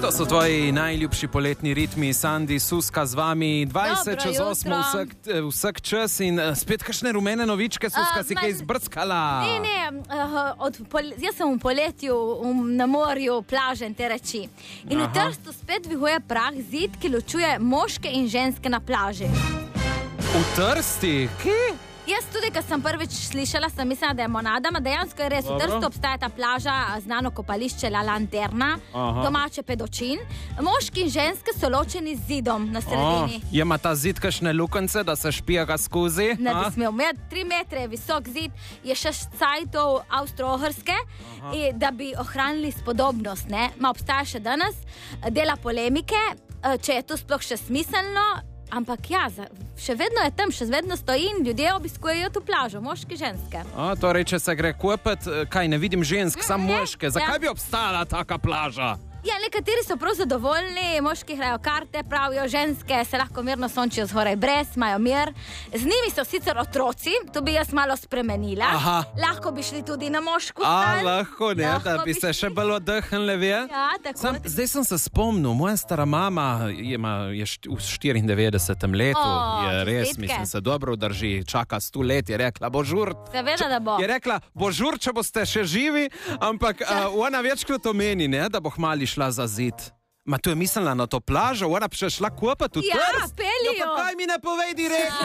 To so tvoji najljubši poletni ritmi, Sandi, Suska z vami, 20 čez 8 vsak čas in spet kakšne rumene novičke, Suska, si kaj izbrskala? Ne, jaz sem v poletju na morju, plaže in te reči. In v Trstu spet dviguje prah zid, ki ločuje moške in ženske na plaži. V Trsti? Kje? Jaz tudi, ko sem prvič slišala, sem mislila, da je monadama. Dejansko je res, v Trstu obstaja ta plaža, znano kopališče La Lanterna, domače Pedočin. Moški in ženske so ločeni z zidom na sredini. Ima ta zid kakšne lukance, da se špija ga skozi? Ne bi smel. 3 metre visok zid je še cajtov Avstro-Ohrske, da bi ohranili spodobnost. Ma obstaja še danes, dela polemike, če je to sploh še smiselno. Ampak ja, še vedno je tam, še vedno stoji in ljudje obiskujejo tu plažo, moški, ženske. Torej, če se gre kupet, kaj ne vidim žensk, samo moške. Zakaj bi obstala taka plaža? Ja, nekateri so prav zadovoljni, moški hrajo karte, pravijo, ženske se lahko mirno sončijo zgoraj brez, imajo mir. Z njimi so sicer otroci, to bi jaz malo spremenila. Lahko bi šli tudi na moško stan. Lahko, ne, da bi se še bolj oddahnili, ve? Ja, tako. Zdaj sem se spomnil, moja stara mama je v 94. letu, je res, mislim, se dobro drži, čaka 100 let, je rekla, božur. Seveda, da bo. Je rekla, božur, če boste še živi, ampak ona večkrat omeni, ne, da bo hmali šla za zid. Ma tu je mislila na to plažo, ona bi še šla kupati v Trst. Ja, pelijo. Ja, pa kaj mi ne povej direktno?